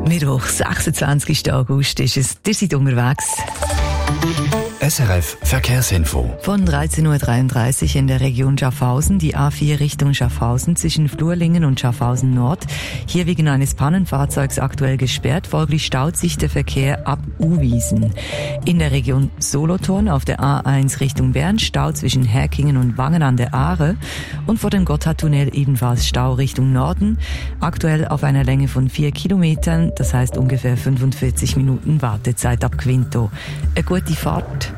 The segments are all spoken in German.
Mittwoch, 26. August ist es. Ihr seid unterwegs. SRF Verkehrsinfo. Von 13.33 Uhr in der Region Schaffhausen, die A4 Richtung Schaffhausen zwischen Flurlingen und Schaffhausen Nord. Hier wegen eines Pannenfahrzeugs aktuell gesperrt, folglich staut sich der Verkehr ab Uwiesen. In der Region Solothurn auf der A1 Richtung Bern Stau zwischen Herkingen und Wangen an der Aare und vor dem Gotthardtunnel ebenfalls Stau Richtung Norden. Aktuell auf einer Länge von 4 Kilometern, das heißt ungefähr 45 Minuten Wartezeit ab Quinto. Eine gute Fahrt.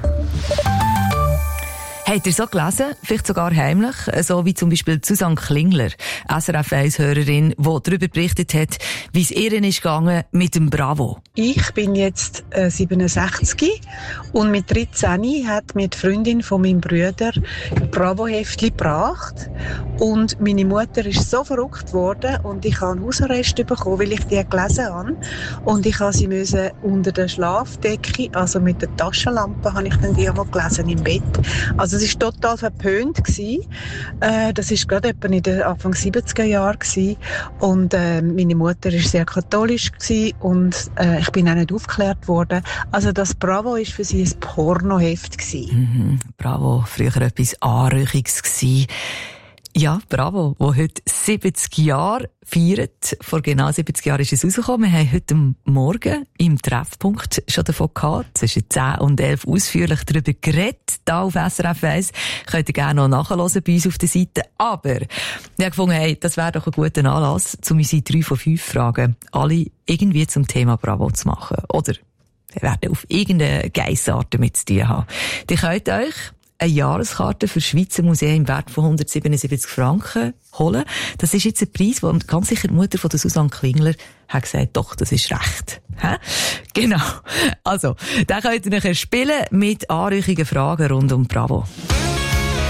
Habt ihr so gelesen? Vielleicht sogar heimlich? So wie zum Beispiel Susanne Klingler, SRF 1-Hörerin, die darüber berichtet hat, wie es ihr ist gegangen mit dem Bravo. Ich bin jetzt 67 und mit 13 hat mir die Freundin von meinem Bruder Bravo-Heftchen gebracht. Und meine Mutter ist so verrückt worden und ich habe einen Hausarrest bekommen, weil ich die gelesen habe. Und ich habe sie müssen unter der Schlafdecke, also mit der Taschenlampe, habe ich dann die einmal gelesen im Bett. Also es war total verpönt gewesen. Das war gerade etwa in den Anfang 70er Jahren gewesen. Und meine Mutter war sehr katholisch gewesen und ich bin auch nicht aufgeklärt worden. Also das Bravo war für sie ein Pornoheft gewesen. Bravo, früher etwas Anrüchiges gewesen. Ja, Bravo, wo heute 70 Jahre feiert. Vor genau 70 Jahren ist es rausgekommen. Wir haben heute Morgen im Treffpunkt schon davon gehabt, zwischen 10 und 11 ausführlich darüber geredet, da auf SRF 1. Könnt ihr gerne noch nachhören bei uns auf der Seite. Aber ich habe gefunden, hey, das wäre doch ein guter Anlass, um unsere 3 von 5 Fragen alle irgendwie zum Thema Bravo zu machen. Oder wir werden auf irgendeine Geissart damit zu tun haben. Ihr könnt euch eine Jahreskarte für das Schweizer Museum im Wert von 177 Franken holen. Das ist jetzt ein Preis, wo ganz sicher die Mutter von der Susanne Klingler hat gesagt, doch, das ist recht. Hä? Genau. Also, da könnt ihr nachher spielen mit anrüchigen Fragen rund um Bravo.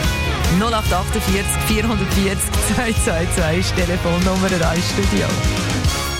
0848 440 222 ist die Telefonnummer ins Studio.